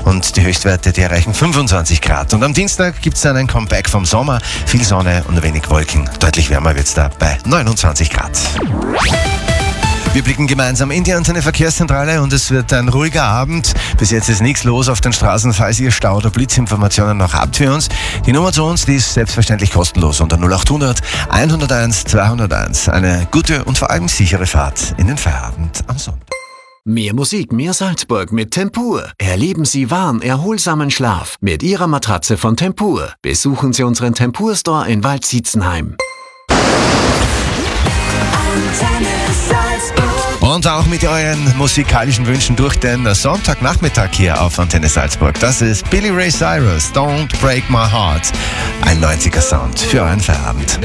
und die Höchstwerte, die erreichen 25 Grad. Und am Dienstag gibt es dann ein Comeback vom Sommer, viel Sonne und wenig Wolken. Deutlich wärmer wird es da bei 29 Grad. Wir blicken gemeinsam in die Antenne Verkehrszentrale und es wird ein ruhiger Abend. Bis jetzt ist nichts los auf den Straßen. Falls ihr Stau- oder Blitzinformationen noch habt für uns, die Nummer zu uns, die ist selbstverständlich kostenlos unter 0800 101 201. Eine gute und vor allem sichere Fahrt in den Feierabend am Sonntag. Mehr Musik, mehr Salzburg mit Tempur. Erleben Sie warm, erholsamen Schlaf mit Ihrer Matratze von Tempur. Besuchen Sie unseren Tempur-Store in Waldsietzenheim. Und auch mit euren musikalischen Wünschen durch den Sonntagnachmittag hier auf Antenne Salzburg. Das ist Billy Ray Cyrus, Don't Break My Heart. Ein 90er Sound für euren Feierabend.